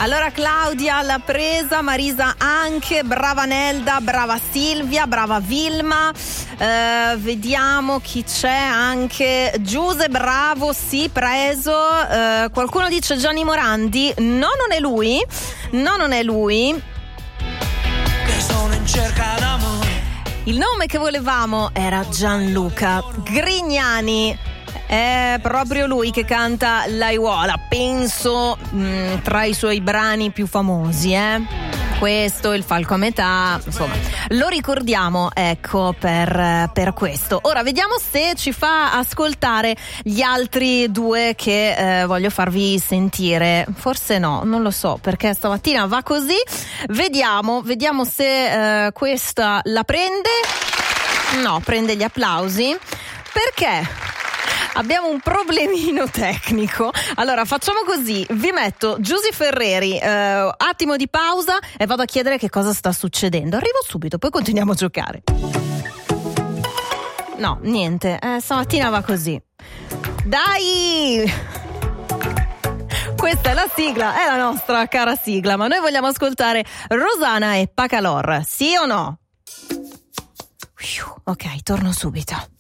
Allora Claudia l'ha presa, Marisa anche, brava Nelda, brava Silvia, brava Vilma, vediamo chi c'è anche, Giuse, bravo, sì, preso, qualcuno dice Gianni Morandi, no, non è lui, Che sono in cerca d'amore. Il nome che volevamo era Gianluca Grignani. È proprio lui che canta L'Aiuola, penso tra i suoi brani più famosi, questo, Il falco a metà, insomma, lo ricordiamo, ecco, per questo. Ora vediamo se ci fa ascoltare gli altri due che voglio farvi sentire. Forse no, non lo so, perché stamattina va così. Vediamo se questa la prende. No, prende gli applausi. Perché? Abbiamo un problemino tecnico. Allora facciamo così, vi metto Giusy Ferreri, attimo di pausa e vado a chiedere che cosa sta succedendo. Arrivo subito, poi continuiamo a giocare. No, niente, stamattina va così. Dai! Questa è la sigla, è la nostra cara sigla, ma noi vogliamo ascoltare Rosanna e Pacalor, sì o no? Ok, torno subito.